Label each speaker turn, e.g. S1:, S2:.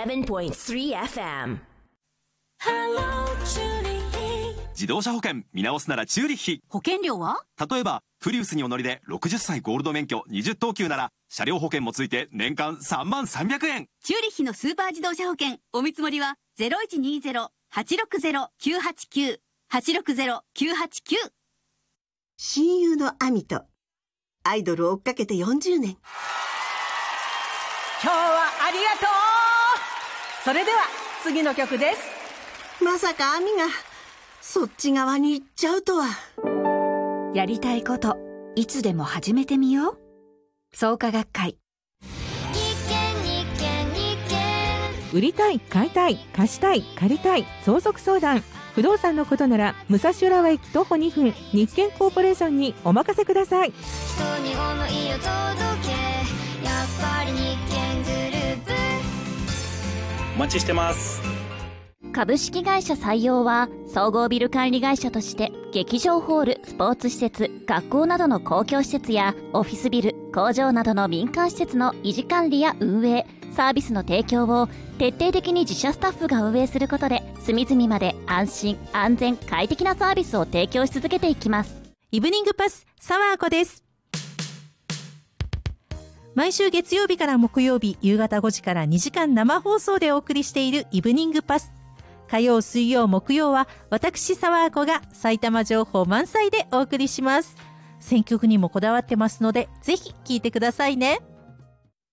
S1: 87.3 FM。
S2: 自動車保険見直すならチューリッヒ。
S3: 保険料は？
S2: 例えばプリウスにお乗りで60歳ゴールド免許20等級なら車両保険もついて年間33,300円。
S3: チューリッヒのスーパー自動車保険お見積もりは 0120-860-989 860-989。
S4: 親友のアミとアイドルを追っかけて40年。
S5: 今日はありがとう。それでは次の曲です。
S4: まさかアミがそっち側に行っちゃうとは。
S6: やりたいこといつでも始めてみよう。創価学会。
S7: 売りたい、買いたい、貸したい、借りたい、相続相談、不動産のことなら武蔵浦和駅徒歩2分日建コーポレーションにお任せください。
S8: 人に想いを届け、やっぱり日建グループ。
S9: お待ちしてます。
S10: 株式会社採用は総合ビル管理会社として劇場ホール、スポーツ施設、学校などの公共施設やオフィスビル、工場などの民間施設の維持管理や運営、サービスの提供を徹底的に自社スタッフが運営することで隅々まで安心安全快適なサービスを提供し続けていきます。
S11: イブニングパスサワーコです。毎週月曜日から木曜日夕方5時から2時間生放送でお送りしているイブニングパス。火曜、水曜、木曜は私サワーコが埼玉情報満載でお送りします。選曲にもこだわってますのでぜひ聞いてくださいね。